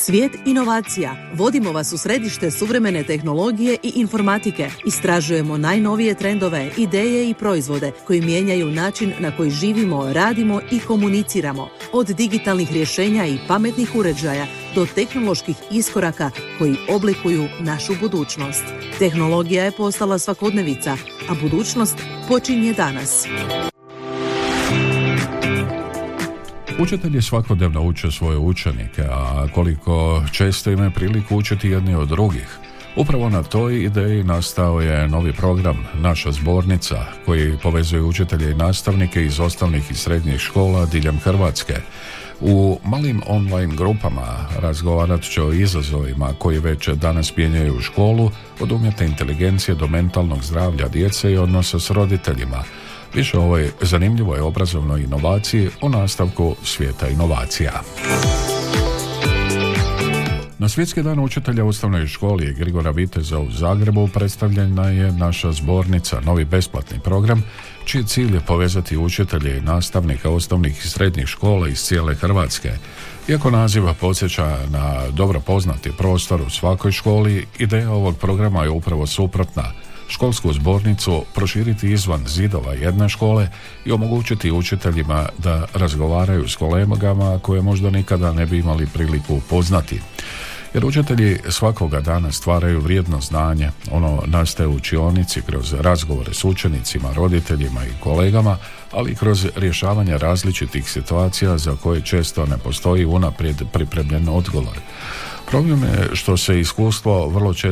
Svijet inovacija. Vodimo vas u središte suvremene tehnologije i informatike. Istražujemo najnovije trendove, ideje i proizvode koji mijenjaju način na koji živimo, radimo i komuniciramo. Od digitalnih rješenja i pametnih uređaja do tehnoloških iskoraka koji oblikuju našu budućnost. Tehnologija je postala svakodnevica, a budućnost počinje danas. Učitelji svakodnevno uče svoje učenike, a koliko često imaju priliku učiti jedni od drugih. Upravo na toj ideji nastao je novi program Naša zbornica, koji povezuje učitelje i nastavnike iz osnovnih i srednjih škola diljem Hrvatske. U malim online grupama razgovarat će o izazovima koji već danas mijenjaju školu, od umjetne inteligencije do mentalnog zdravlja djece i odnosa s roditeljima. Više o ovoj zanimljivoj obrazovnoj inovaciji u nastavku Svijeta inovacija. Na Svjetski dan učitelja u osnovnoj školi Grigora Viteza u Zagrebu predstavljena je Naša zbornica, novi besplatni program čiji cilj je povezati učitelje i nastavnike osnovnih i srednjih škola iz cijele Hrvatske. Iako naziv podsjeća na dobro poznati prostor u svakoj školi, ideja ovog programa je upravo suprotna. Školsku zbornicu proširiti izvan zidova jedne škole i omogućiti učiteljima da razgovaraju s kolegama koje možda nikada ne bi imali priliku upoznati. Jer učitelji svakoga dana stvaraju vrijedno znanje, ono nastaje u učionici kroz razgovore s učenicima, roditeljima i kolegama, ali i kroz rješavanje različitih situacija za koje često ne postoji unaprijed pripremljen odgovor. Problem je što se iskustvo vrlo često